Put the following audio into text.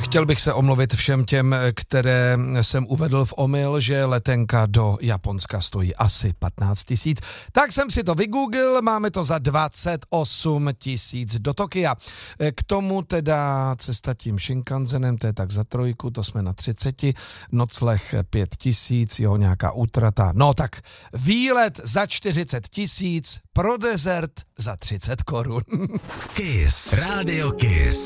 Chtěl bych se omluvit všem těm, které jsem uvedl v omyl, že letenka do Japonska stojí asi 15 000. Tak jsem si to vygooglil, máme to za 28 000 do Tokia. K tomu teda cesta tím Shinkansenem, to je tak za 3, to jsme na 30, nocleh 5 000, jo, nějaká útrata. No tak výlet za 40 000, pro dezert za 30 korun. Kiss, Radio Kiss.